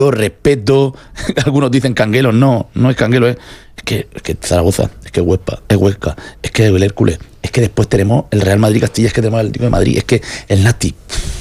respeto. Algunos dicen Canguelos, no es Canguelo, es que Zaragoza, es que Huesca, es que el Hércules, es que después tenemos el Real Madrid Castilla, es que tenemos el Atlético de Madrid, es que el Nati.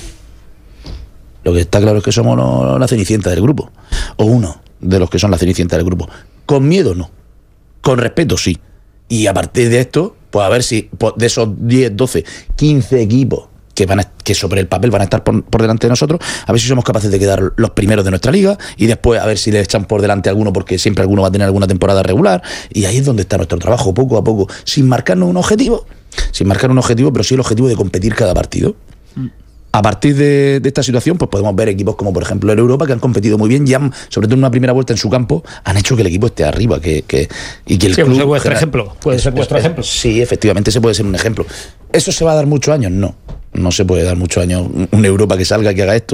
Lo que está claro es que somos la cenicienta del grupo, o uno de los que son la cenicienta del grupo. Con miedo no, con respeto sí. Y a partir de esto, pues a ver si de esos 10, 12, 15 equipos que sobre el papel van a estar por delante de nosotros, a ver si somos capaces de quedar los primeros de nuestra liga y después a ver si le echan por delante a alguno, porque siempre alguno va a tener alguna temporada regular, y ahí es donde está nuestro trabajo, poco a poco, sin marcar un objetivo, pero sí el objetivo de competir cada partido. A partir de esta situación, pues podemos ver equipos como, por ejemplo, el Europa, que han competido muy bien, ya sobre todo en una primera vuelta en su campo, han hecho que el equipo esté arriba, y que el club... Puede ser vuestro ejemplo. Puede ser vuestro ejemplo. Sí, efectivamente, ese puede ser un ejemplo. ¿Eso se va a dar muchos años? No se puede dar muchos años un Europa que salga, que haga esto.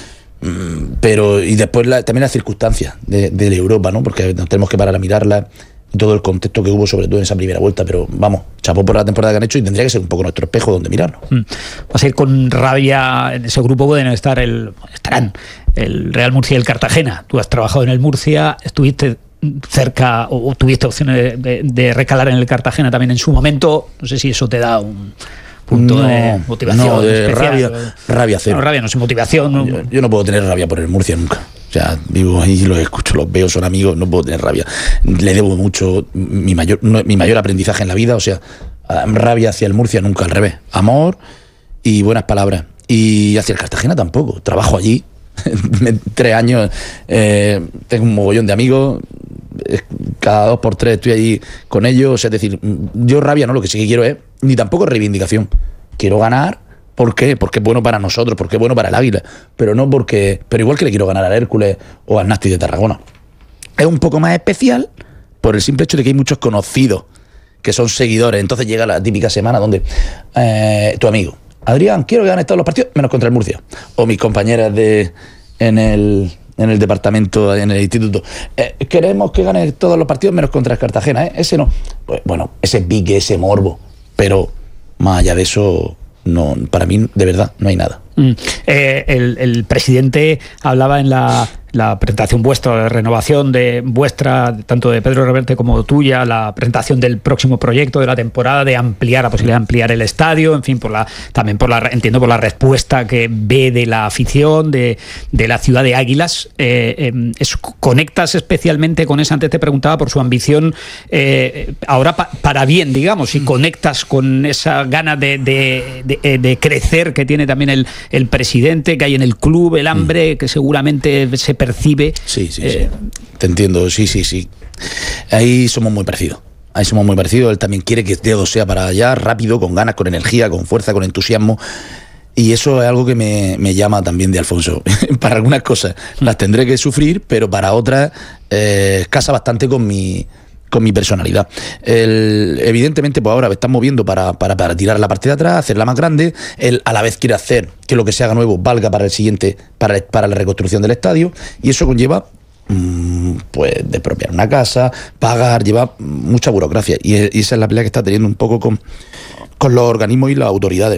Pero, y después también las circunstancias de la Europa, ¿no? Porque nos tenemos que parar a mirarla, todo el contexto que hubo, sobre todo en esa primera vuelta, pero vamos, chapó por la temporada que han hecho y tendría que ser un poco nuestro espejo donde mirarnos. Va a ir con rabia. En ese grupo pueden estarán el Real Murcia y el Cartagena. Tú has trabajado en el Murcia, estuviste cerca o tuviste opciones de recalar en el Cartagena también en su momento. No sé si eso te da un punto de motivación. No, de rabia cero. No, rabia no es motivación. ¿No? Yo no puedo tener rabia por el Murcia nunca. O sea, vivo ahí, los escucho, los veo, son amigos, no puedo tener rabia. Le debo mucho, mi mayor aprendizaje en la vida, o sea, rabia hacia el Murcia nunca, al revés. Amor y buenas palabras. Y hacia el Cartagena tampoco. Trabajo allí, 3 años, tengo un mogollón de amigos, cada 2 por 3 estoy allí con ellos. O sea, es decir, yo rabia no, lo que sí que quiero es, ni tampoco reivindicación. Quiero ganar. ¿Por qué? Porque es bueno para nosotros, porque es bueno para el Águila, pero igual que le quiero ganar al Hércules o al Nasti de Tarragona. Es un poco más especial por el simple hecho de que hay muchos conocidos que son seguidores. Entonces llega la típica semana donde tu amigo, Adrián, quiero que ganes todos los partidos, menos contra el Murcia. O mis compañeras en el departamento, en el instituto, queremos que gane todos los partidos menos contra el Cartagena, ese no. Pues, bueno, ese pique, ese morbo, pero más allá de eso... No, para mí, de verdad, no hay nada. El presidente hablaba en la presentación vuestra, la renovación de vuestra, tanto de Pedro Reverte como tuya, la presentación del próximo proyecto de la temporada, de ampliar, la posibilidad de ampliar el estadio, en fin, entiendo por la respuesta que ve de la afición de la ciudad de Águilas. ¿Conectas especialmente con esa? Antes te preguntaba por su ambición, ahora para bien, digamos, y conectas con esa gana de crecer que tiene también el presidente, que hay en el club, el hambre que seguramente se percibe. Sí. Te entiendo, sí. Ahí somos muy parecidos. Él también quiere que todo sea para allá, rápido, con ganas, con energía, con fuerza, con entusiasmo. Y eso es algo que me llama también de Alfonso. Para algunas cosas las tendré que sufrir, pero para otras casa bastante con mi personalidad. Evidentemente, pues ahora me están moviendo para tirar la parte de atrás, hacerla más grande. Él a la vez quiere hacer que lo que se haga nuevo valga para el siguiente, para la reconstrucción del estadio, y eso conlleva pues despropiar una casa, pagar, lleva mucha burocracia, y esa es la pelea que está teniendo un poco con los organismos y las autoridades.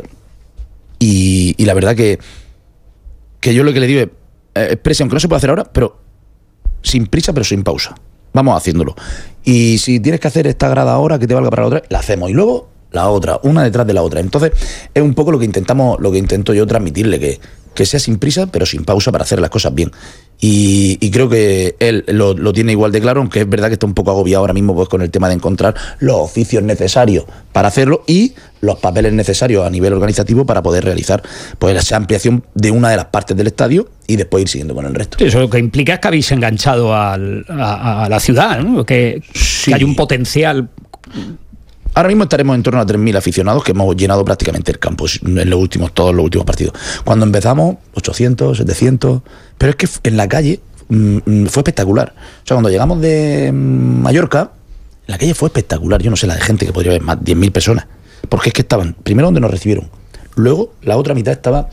Y la verdad que yo lo que le digo es expresión, aunque no se puede hacer ahora, pero sin prisa, pero sin pausa. Vamos haciéndolo. Y si tienes que hacer esta grada ahora que te valga para la otra, la hacemos. Y luego la otra, una detrás de la otra. Entonces, es un poco lo que intento yo transmitirle, que sea sin prisa, pero sin pausa, para hacer las cosas bien. Y creo que él lo tiene igual de claro, aunque es verdad que está un poco agobiado ahora mismo, pues, con el tema de encontrar los oficios necesarios para hacerlo y los papeles necesarios a nivel organizativo para poder realizar, pues, esa ampliación de una de las partes del estadio y después ir siguiendo con el resto. Sí, eso lo que implica es que habéis enganchado a la ciudad, ¿no? Que hay un potencial. Ahora mismo estaremos en torno a 3.000 aficionados, que hemos llenado prácticamente el campo en todos los últimos partidos. Cuando empezamos, 800, 700... Pero es que en la calle fue espectacular. O sea, cuando llegamos de Mallorca, la calle fue espectacular. Yo no sé la de gente, que podría haber más, 10.000 personas. Porque es que estaban, primero donde nos recibieron, luego la otra mitad estaba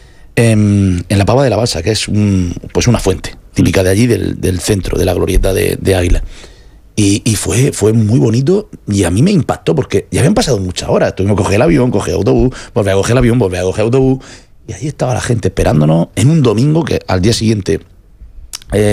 en la Pava de la Balsa, que es pues una fuente típica de allí, del centro, de la glorieta de Águila. Y fue muy bonito, y a mí me impactó porque ya habían pasado muchas horas. Tuvimos que coger el avión, coger autobús, volver a coger el avión, volver a coger autobús, y ahí estaba la gente esperándonos en un domingo, que al día siguiente